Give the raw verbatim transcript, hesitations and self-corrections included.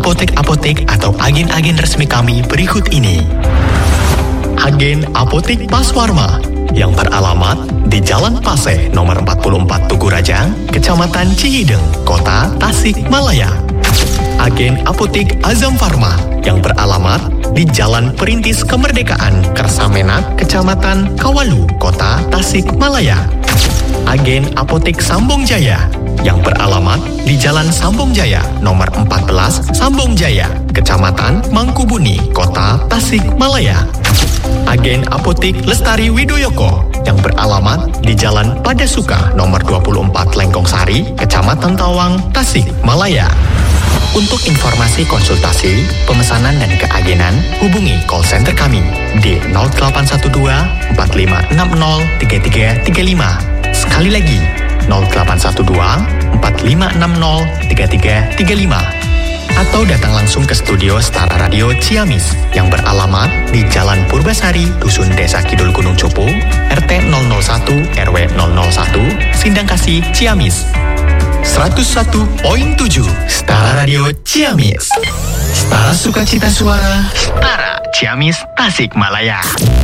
apotek-apotek atau agen-agen resmi kami berikut ini. Agen Apotek Paswarma yang beralamat di Jalan Paseh nomor empat puluh empat Tugu Raja, Kecamatan Cihideng, Kota Tasikmalaya. Agen Apotek Azam Pharma yang beralamat di Jalan Perintis Kemerdekaan, Kersamenak, Kecamatan Kawalu, Kota Tasikmalaya. Agen Apotek Sambong Jaya yang beralamat di Jalan Sambong Jaya nomor empat belas Sambong Jaya, Kecamatan Mangkubuni, Kota Tasikmalaya. Agen Apotek Lestari Widoyoko yang beralamat di Jalan Padasuka nomor dua puluh empat Lengkong Sari, Kecamatan Tawang, Tasikmalaya. Untuk informasi konsultasi, pemesanan dan keagenan, hubungi call center kami di nol delapan satu dua empat lima enam nol tiga tiga tiga lima. Sekali lagi, nol delapan satu dua empat lima enam nol tiga tiga tiga lima. Atau datang langsung ke studio Stara Radio Ciamis yang beralamat di Jalan Purbasari, Dusun Desa Kidul Gunung Cupu, R T nol nol satu R W nol nol satu, Sindangkasih, Ciamis. seratus satu koma tujuh Stara Radio Ciamis. Stara Sukacita Suara, Stara Ciamis, Tasikmalaya.